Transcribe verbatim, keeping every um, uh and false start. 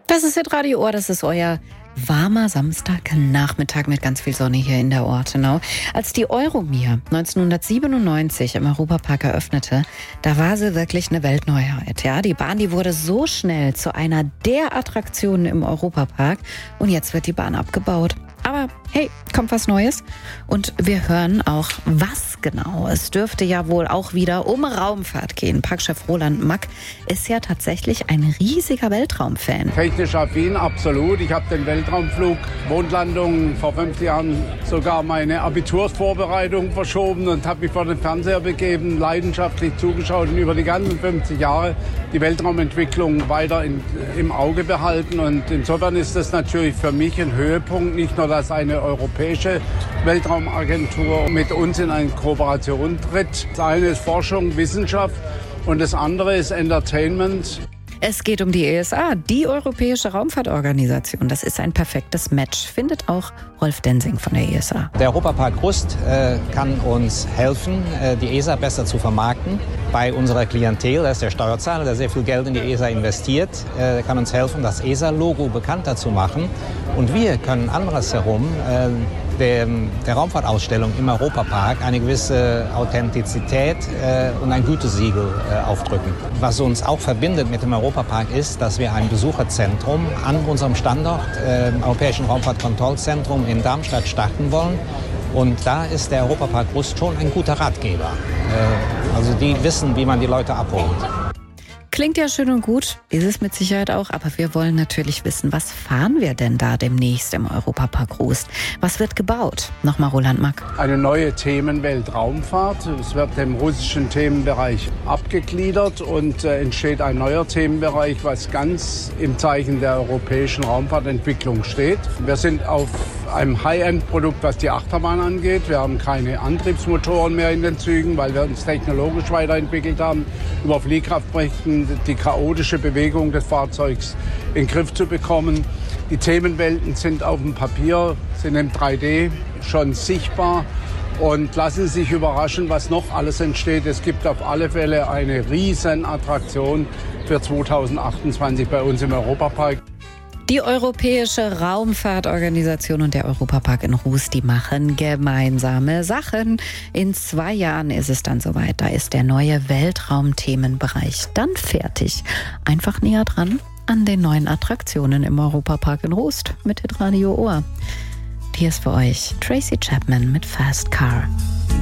Das ist Hitradio Ohr, das ist euer warmer Samstagnachmittag mit ganz viel Sonne hier in der Ortenau. Als die Euromir neunzehnhundertsiebenundneunzig im Europapark eröffnete, da war sie wirklich eine Weltneuheit. Ja, die Bahn, die wurde so schnell zu einer der Attraktionen im Europapark und jetzt wird die Bahn abgebaut. Aber hey, kommt was Neues. Und wir hören auch, was genau. Es dürfte ja wohl auch wieder um Raumfahrt gehen. Parkchef Roland Mack ist ja tatsächlich ein riesiger Weltraumfan. Technisch affin, absolut. Ich habe den Weltraumflug, Mondlandung vor fünf Jahren sogar meine Abitursvorbereitung verschoben und habe mich vor den Fernseher begeben, leidenschaftlich zugeschaut und über die ganzen fünfzig Jahre die Weltraumentwicklung weiter in, im Auge behalten. Und insofern ist das natürlich für mich ein Höhepunkt, nicht nur, dass eine europäische Weltraumagentur mit uns in eine Kooperation tritt. Das eine ist Forschung, Wissenschaft und das andere ist Entertainment. Es geht um die E S A, die Europäische Raumfahrtorganisation. Das ist ein perfektes Match, findet auch Rolf Densing von der E S A. Der Europapark Rust äh, kann uns helfen, äh, die E S A besser zu vermarkten. Bei unserer Klientel, das ist der Steuerzahler, der sehr viel Geld in die E S A investiert, äh, kann uns helfen, das E S A-Logo bekannter zu machen. Und wir können andersherum äh, der, der Raumfahrtausstellung im Europapark eine gewisse Authentizität äh, und ein Gütesiegel äh, aufdrücken. Was uns auch verbindet mit dem Europapark ist, dass wir ein Besucherzentrum an unserem Standort, äh, im Europäischen Raumfahrtkontrollzentrum in Darmstadt, starten wollen. Und da ist der Europapark Rust schon ein guter Ratgeber. Äh, also die wissen, wie man die Leute abholt. Klingt ja schön und gut, ist es mit Sicherheit auch, aber wir wollen natürlich wissen, was fahren wir denn da demnächst im Europapark Rust? Was wird gebaut? Nochmal Roland Mack. Eine neue Themenwelt Raumfahrt. Es wird dem russischen Themenbereich abgegliedert und äh, entsteht ein neuer Themenbereich, was ganz im Zeichen der europäischen Raumfahrtentwicklung steht. Wir sind auf einem High-End-Produkt, was die Achterbahn angeht. Wir haben keine Antriebsmotoren mehr in den Zügen, weil wir uns technologisch weiterentwickelt haben, über Fliehkraftbrechen die chaotische Bewegung des Fahrzeugs in den Griff zu bekommen. Die Themenwelten sind auf dem Papier, sind im drei D schon sichtbar und lassen sich überraschen, was noch alles entsteht. Es gibt auf alle Fälle eine riesen Attraktion für zweitausendachtundzwanzig bei uns im Europapark. Die Europäische Raumfahrtorganisation und der Europapark in Rust, die machen gemeinsame Sachen. In zwei Jahren ist es dann soweit. Da ist der neue Weltraumthemenbereich dann fertig. Einfach näher dran an den neuen Attraktionen im Europapark in Rust mit Hitradio Ohr. Hier ist für euch Tracy Chapman mit Fast Car.